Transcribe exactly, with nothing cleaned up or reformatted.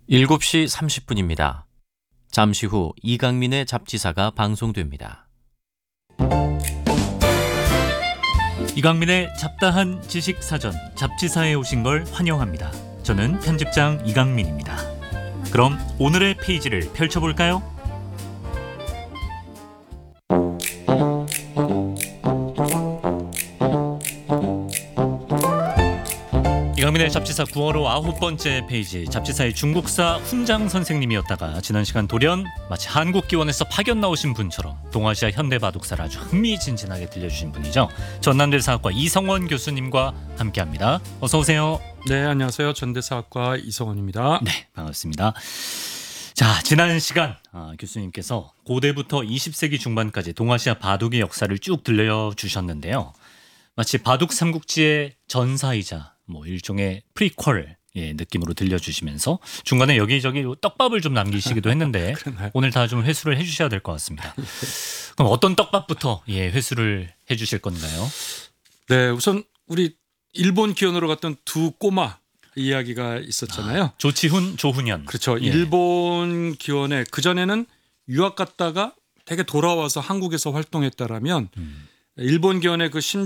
일곱 시 삼십 분입니다. 잠시 후 이강민의 잡지사가 방송됩니다. 이강민의 잡다한 지식사전 잡지사에 오신 걸 환영합니다. 저는 편집장 이강민입니다. 그럼 오늘의 페이지를 펼쳐볼까요? 이강민의 잡지사 구월호 아홉 번째 페이지, 잡지사의 중국사 훈장 선생님이었다가 지난 시간 돌연 마치 한국기원에서 파견 나오신 분처럼 동아시아 현대 바둑사를 아주 흥미진진하게 들려주신 분이죠. 전남대사학과 이성원 교수님과 함께합니다. 어서 오세요. 네, 안녕하세요. 전대사학과 이성원입니다. 네, 반갑습니다. 자, 지난 시간 아, 교수님께서 고대부터 이십 세기 중반까지 동아시아 바둑의 역사를 쭉 들려주셨는데요. 마치 바둑 삼국지의 전사이자 뭐 일종의 프리퀄 예, 느낌으로 들려주시면서 중간에 여기저기 떡밥을 좀 남기시기도 했는데 오늘 다 좀 회수를 해주셔야 될 것 같습니다. 그럼 어떤 떡밥부터 예, 회수를 해주실 건가요? 네, 우선 우리 일본 기원으로 갔던 두 꼬마 이야기가 있었잖아요. 아, 조치훈, 조훈현. 그렇죠. 예. 일본 기원에 그전에는 유학 갔다가 되게 돌아와서 한국에서 활동했다라면 음. 일본 기원의 그 심